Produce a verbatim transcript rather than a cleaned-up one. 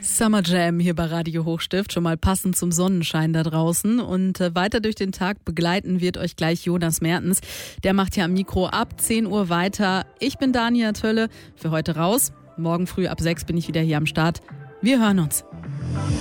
Summer Jam hier bei Radio Hochstift, schon mal passend zum Sonnenschein da draußen. Und äh, weiter durch den Tag begleiten wird euch gleich Jonas Mertens. Der macht hier am Mikro ab zehn Uhr weiter. Ich bin Dania Tölle, für heute raus. Morgen früh ab sechs bin ich wieder hier am Start. Wir hören uns.